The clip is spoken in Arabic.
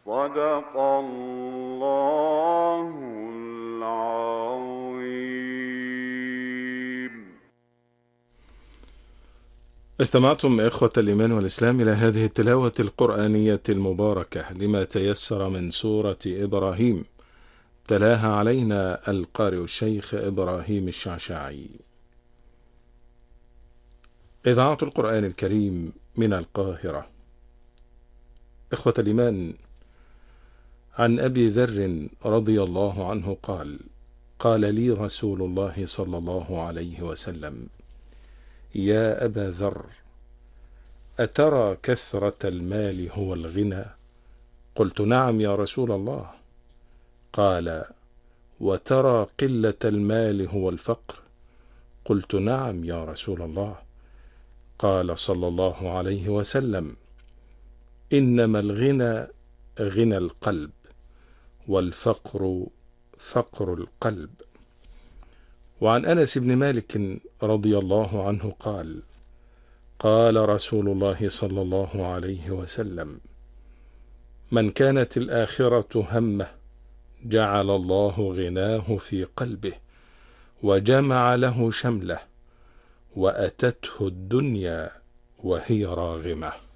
صدق الله العظيم. استمعتم إخوة الإيمان والإسلام إلى هذه التلاوة القرآنية المباركة لما تيسر من سورة إبراهيم، تلاها علينا القارئ الشيخ إبراهيم الشعشاعي. إذاعة القرآن الكريم من القاهرة. إخوة الإيمان، عن أبي ذر رضي الله عنه قال: قال لي رسول الله صلى الله عليه وسلم: يا أبا ذر، أترى كثرة المال هو الغنى؟ قلت: نعم يا رسول الله. قال: وترى قلة المال هو الفقر؟ قلت: نعم يا رسول الله. قال صلى الله عليه وسلم: إنما الغنى غنى القلب، والفقر فقر القلب. وعن أنس بن مالك رضي الله عنه قال: قال رسول الله صلى الله عليه وسلم: من كانت الآخرة همه جعل الله غناه في قلبه، وجمع له شمله، وأتته الدنيا وهي راغمة.